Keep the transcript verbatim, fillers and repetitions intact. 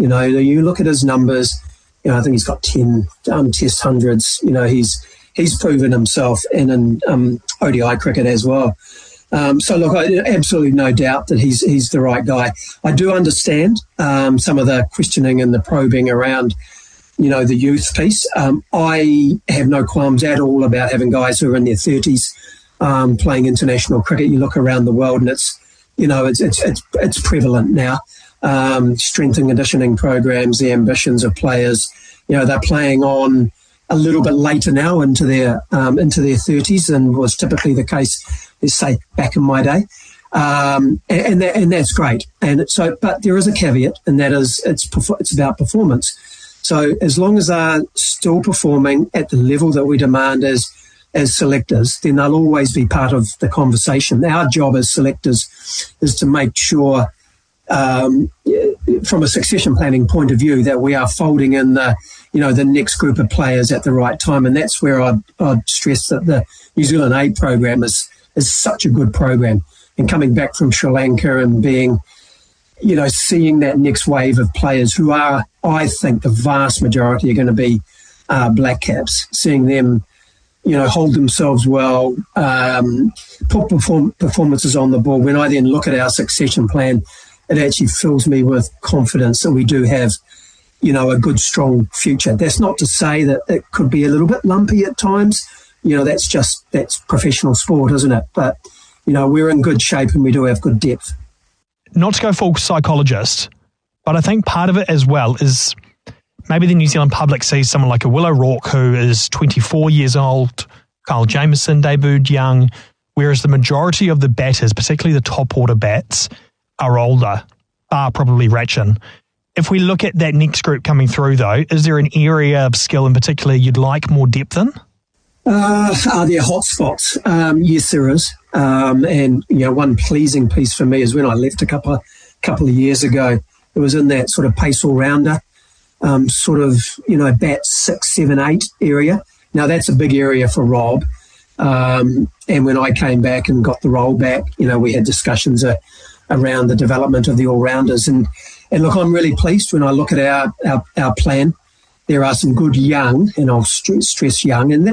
You know, you look at his numbers. You know, I think he's got ten um, Test hundreds. You know, he's he's proven himself and in um, O D I cricket as well. Um, so look, I, absolutely no doubt that he's he's the right guy. I do understand um, some of the questioning and the probing around, you know, the youth piece. Um, I have no qualms at all about having guys who are in their thirties um, playing international cricket. You look around the world and it's, you know, it's it's it's, it's prevalent now. Um, strength and conditioning programs, the ambitions of players, you know, they're playing on a little bit later now into their um, into their thirties than was typically the case, let's say, back in my day, um, and and, that, and that's great. And so, but there is a caveat, and that is it's it's about performance. So as long as they're still performing at the level that we demand as as selectors, then they'll always be part of the conversation. Our job as selectors is to make sure, um, from a succession planning point of view, that we are folding in the, you know, the next group of players at the right time. And that's where I'd, I'd stress that the New Zealand Aid program is, is such a good program. And coming back from Sri Lanka and being, you know, seeing that next wave of players who are, I think the vast majority are going to be uh, black caps, seeing them, you know, hold themselves well, um, put perform- performances on the board. When I then look at our succession plan, it actually fills me with confidence that we do have, you know, a good, strong future. That's not to say that it could be a little bit lumpy at times. You know, that's just, that's professional sport, isn't it? But, you know, we're in good shape and we do have good depth. Not to go full psychologist, but I think part of it as well is maybe the New Zealand public sees someone like a Will O'Rourke who is twenty-four years old, Kyle Jamieson debuted young, whereas the majority of the batters, particularly the top order bats, are older, bar probably Ratchin. If we look at that next group coming through, though, is there an area of skill in particular you'd like more depth in? Uh, are there hotspots? Um, yes, there is. Um, and, you know, one pleasing piece for me is when I left a couple of, couple of years ago, it was in that sort of pace all-rounder, um, sort of, you know, bat six, seven, eight area. Now, that's a big area for Rob. Um, and when I came back and got the role back, you know, we had discussions uh, around the development of the all-rounders. And, and look, I'm really pleased when I look at our, our, our plan. There are some good young, and I'll stress, stress young, and